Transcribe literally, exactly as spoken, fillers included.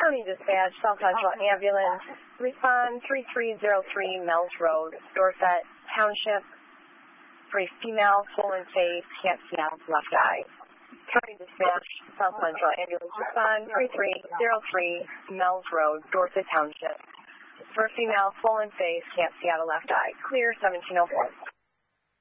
County Dispatch, South Central Ambulance, respond three three zero three Mells Road, Dorset Township, for a female, swollen face, can't see out of left eye. County Dispatch, South Central Ambulance, respond three three zero three Mells Road, Dorset Township, for a female, swollen face, can't see out of left eye. Clear, seventeen oh four.